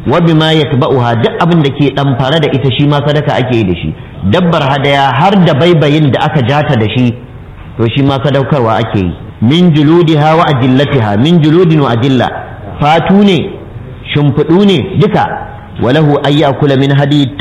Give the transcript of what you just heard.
wa bima yatba'uha duk abin da ke ɗamfare da ita shi ma sadaka ake yi da shi. Dabbar hadaya har da baibayin da aka jata da shi to shi ma sadaukarwa ake yi. Min juludiha wa ajillatiha, min juludin wa ajilla, fatu ne shimfiɗu ne duka. walahu ay yakula min hadi